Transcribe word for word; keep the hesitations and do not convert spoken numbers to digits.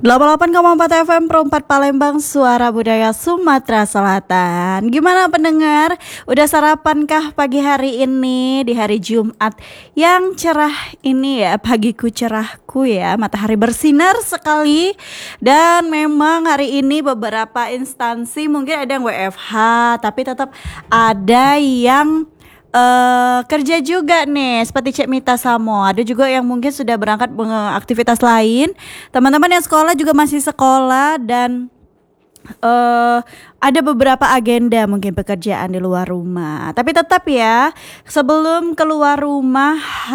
delapan puluh delapan koma empat F M Pro empat Palembang, suara budaya Sumatera Selatan. Gimana pendengar? Udah sarapankah pagi hari ini di hari Jumat yang cerah ini ya? Pagiku cerahku ya, matahari bersinar sekali. Dan memang hari ini beberapa instansi mungkin ada yang W F H, tapi tetap ada yang Uh, kerja juga nih seperti Cek Mita Samo. Ada juga yang mungkin sudah berangkat aktivitas lain. Teman-teman yang sekolah juga masih sekolah. Dan uh, ada beberapa agenda mungkin pekerjaan di luar rumah. Tapi tetap ya, sebelum keluar rumah